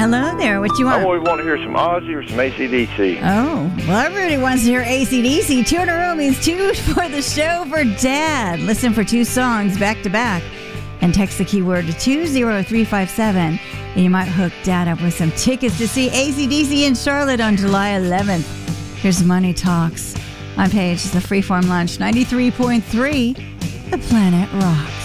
Hello there. What you want? I always want to hear some Ozzy or some AC/DC. Oh, well, everybody wants to hear AC/DC. 2 in a row means 2 for the show for Dad. Listen for 2 songs back to back and text the keyword to 20357. And you might hook Dad up with some tickets to see AC/DC in Charlotte on July 11th. Here's Money Talks. I'm Paige. It's the Freeform Lunch 93.3. The Planet Rocks.